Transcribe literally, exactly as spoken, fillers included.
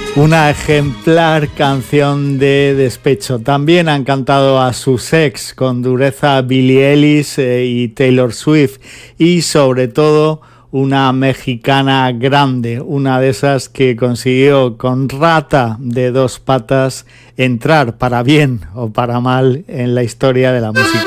Una ejemplar canción de despecho. También han cantado a sus ex con dureza Billie Eilish eh, y Taylor Swift. Y sobre todo una mexicana grande, una de esas que consiguió con Rata de dos patas entrar para bien o para mal en la historia de la música.